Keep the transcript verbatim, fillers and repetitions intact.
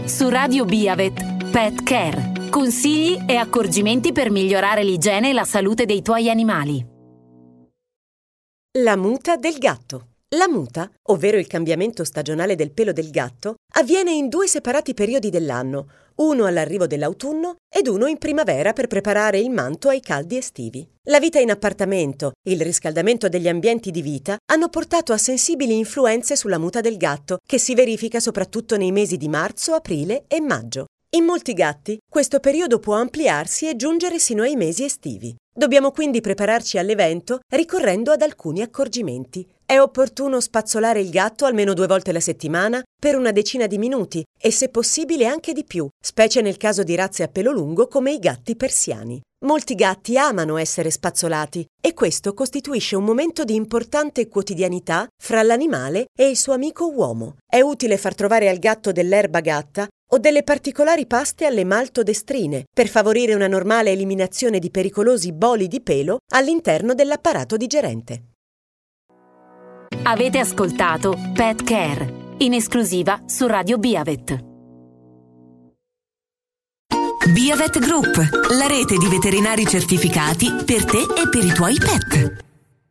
Su Radio Biavet, Pet Care. Consigli e accorgimenti per migliorare l'igiene e la salute dei tuoi animali. La muta del gatto. La muta, ovvero il cambiamento stagionale del pelo del gatto, avviene in due separati periodi dell'anno, uno all'arrivo dell'autunno ed uno in primavera per preparare il manto ai caldi estivi. La vita in appartamento, il riscaldamento degli ambienti di vita hanno portato a sensibili influenze sulla muta del gatto, che si verifica soprattutto nei mesi di marzo, aprile e maggio. In molti gatti questo periodo può ampliarsi e giungere sino ai mesi estivi. Dobbiamo quindi prepararci all'evento ricorrendo ad alcuni accorgimenti. È opportuno spazzolare il gatto almeno due volte alla settimana per una decina di minuti e se possibile anche di più, specie nel caso di razze a pelo lungo come i gatti persiani. Molti gatti amano essere spazzolati e questo costituisce un momento di importante quotidianità fra l'animale e il suo amico uomo. È utile far trovare al gatto dell'erba gatta o delle particolari paste alle maltodestrine per favorire una normale eliminazione di pericolosi boli di pelo all'interno dell'apparato digerente. Avete ascoltato Pet Care, in esclusiva su Radio Biavet. Biavet Group, la rete di veterinari certificati per te e per i tuoi pet.